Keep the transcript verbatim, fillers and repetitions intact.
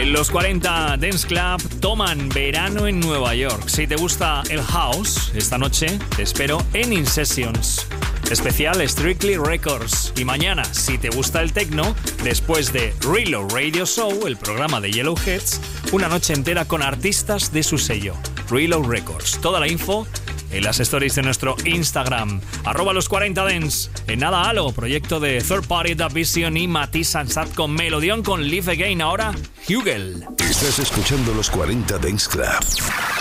Los cuarenta Dance Club toman verano en Nueva York. Si te gusta el house, esta noche te espero en In Sessions. Especial Strictly Records. Y mañana, si te gusta el techno, después de Reload Radio Show, el programa de Yellowheads, una noche entera con artistas de su sello, Reload Records. Toda la info en las stories de nuestro Instagram, arroba los cuarenta Dance. En nada, Halo, proyecto de Third Party, Da Vision y Matisse Ansat con Melodion con Live Again. Ahora, Hugel. Estás escuchando los cuarenta Dance Club.